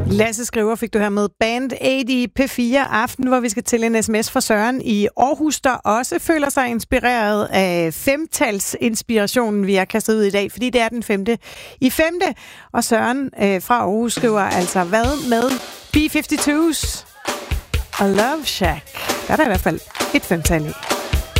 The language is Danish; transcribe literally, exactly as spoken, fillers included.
Lasse skriver, fik du her med Band otte i P fire Aften, hvor vi skal til en sms fra Søren i Aarhus, der også føler sig inspireret af femtalsinspirationen, vi har kastet ud i dag, fordi det er den femte i femte. Og Søren øh, fra Aarhus skriver altså, hvad med B halvtreds og Love Shack? Der er der i hvert fald et femtal i.